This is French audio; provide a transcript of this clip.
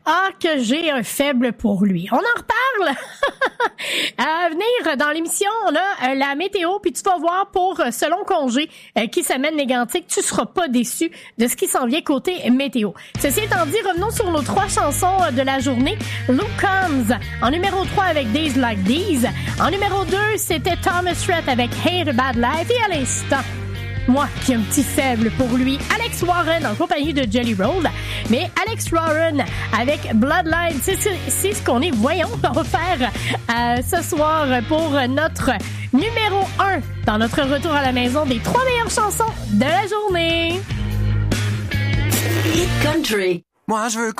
Ah, que j'ai un faible pour lui. On en reparle à venir dans l'émission. On a la météo, puis tu vas voir pour ce long congé qui s'amène Mégantic, tu seras pas déçu de ce qui s'en vient côté météo. Ceci étant dit, revenons sur nos 3 chansons de la journée. Luke Combs en numéro 3 avec Days Like These. En numéro 2, c'était Thomas Rhett avec Hate a Bad Life. Et à l'instant, moi qui ai un petit faible pour lui, Alex Warren en compagnie de Jelly Roll. Mais Alex Warren avec Bloodline, c'est ce qu'on est. Voyons, on va faire ce soir pour notre numéro 1 dans notre retour à la maison des 3 meilleures chansons de la journée. Hit Country. Moi, je veux